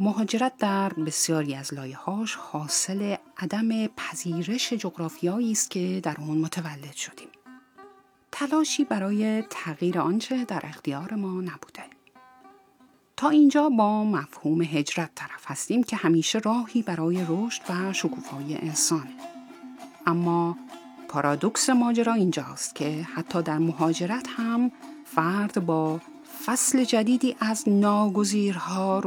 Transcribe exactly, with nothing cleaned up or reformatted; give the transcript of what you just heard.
مهاجرت در بسیاری از لایه‌هاش حاصل عدم پذیرش جغرافیایی است که در اون متولد شدیم. تلاشی برای تغییر آنچه در اختیار ما نبوده. تا اینجا با مفهوم هجرت طرف هستیم که همیشه راهی برای رشد و شکوفایی انسانه. اما پارادوکس ماجرا اینجاست که حتی در مهاجرت هم فرد با فصل جدیدی از ناگزیرها